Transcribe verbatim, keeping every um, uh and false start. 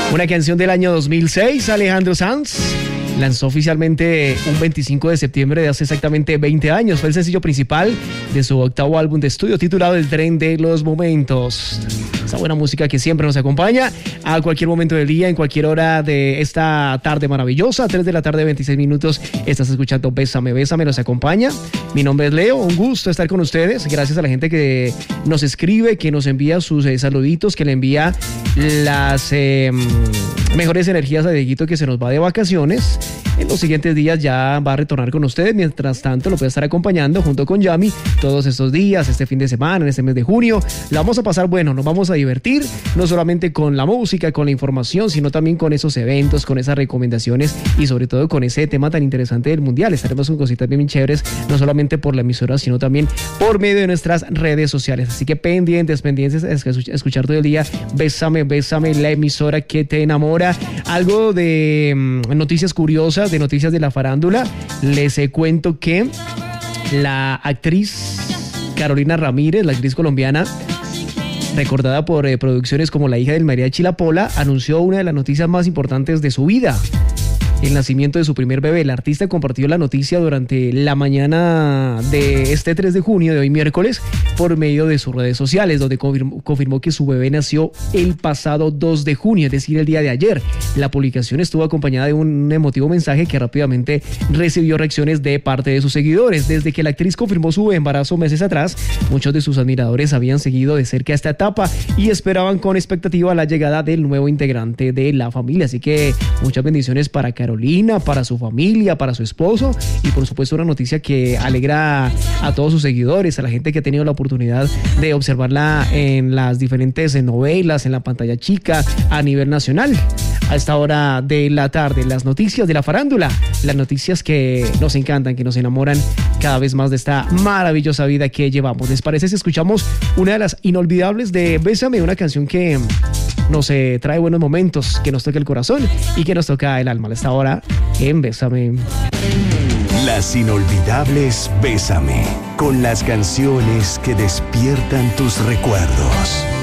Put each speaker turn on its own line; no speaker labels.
Una canción del año dos mil seis, Alejandro Sanz lanzó oficialmente un veinticinco de septiembre de hace exactamente veinte años. Fue el sencillo principal de su octavo álbum de estudio titulado El Tren de los Momentos. Esa buena música que siempre nos acompaña a cualquier momento del día, en cualquier hora de esta tarde maravillosa. tres de la tarde, veintiséis minutos. Estás escuchando Bésame, Bésame, nos acompaña. Mi nombre es Leo, un gusto estar con ustedes. Gracias a la gente que nos escribe, que nos envía sus eh, saluditos, que le envía las eh, mejores energías a Dieguito, que se nos va de vacaciones. En los siguientes días ya va a retornar con ustedes. Mientras tanto, lo voy a estar acompañando junto con Yami todos estos días, este fin de semana, en este mes de junio. La vamos a pasar bueno, nos vamos a divertir, no solamente con la música, con la información, sino también con esos eventos, con esas recomendaciones y sobre todo con ese tema tan interesante del Mundial. Estaremos con cositas bien chéveres, no solamente por la emisora, sino también por medio de nuestras redes sociales. Así que pendientes, pendientes, escuchar todo el día Bésame, Bésame, la emisora que te enamora. Algo de mmm, noticias curiosas, de noticias de la farándula. Les eh, cuento que la actriz Carolina Ramírez, la actriz colombiana, recordada por eh, producciones como La hija del mariachi La Pola, anunció una de las noticias más importantes de su vida: el nacimiento de su primer bebé. La artista compartió la noticia durante la mañana de este tres de junio, de hoy miércoles, por medio de sus redes sociales, donde confirmó, confirmó que su bebé nació el pasado dos de junio, es decir, el día de ayer. La publicación estuvo acompañada de un emotivo mensaje que rápidamente recibió reacciones de parte de sus seguidores. Desde que la actriz confirmó su embarazo meses atrás, muchos de sus admiradores habían seguido de cerca esta etapa y esperaban con expectativa la llegada del nuevo integrante de la familia. Así que muchas bendiciones para Carolina, para su familia, para su esposo, y por supuesto una noticia que alegra a todos sus seguidores, a la gente que ha tenido la oportunidad de observarla en las diferentes novelas, en la pantalla chica, a nivel nacional. A esta hora de la tarde, las noticias de la farándula, las noticias que nos encantan, que nos enamoran cada vez más de esta maravillosa vida que llevamos. ¿Les parece si escuchamos una de las inolvidables de Bésame, una canción que nos eh, trae buenos momentos, que nos toca el corazón y que nos toca el alma? A esta hora en Bésame.
Las inolvidables Bésame, con las canciones que despiertan tus recuerdos.